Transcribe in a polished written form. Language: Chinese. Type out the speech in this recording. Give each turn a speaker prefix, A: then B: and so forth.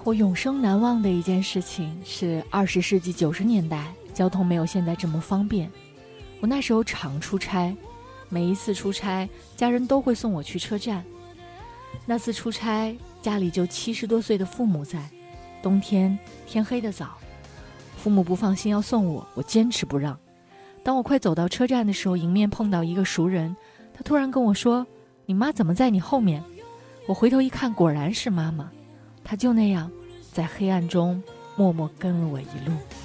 A: 我永生难忘的一件事情是20世纪90年代，交通没有现在这么方便。我那时候常出差，每一次出差，家人都会送我去车站。那次出差，家里就70多岁的父母在，冬天天黑得早，父母不放心要送我，我坚持不让。当我快走到车站的时候，迎面碰到一个熟人，他突然跟我说：“你妈怎么在你后面？”我回头一看，果然是妈妈，她就那样在黑暗中默默跟了我一路。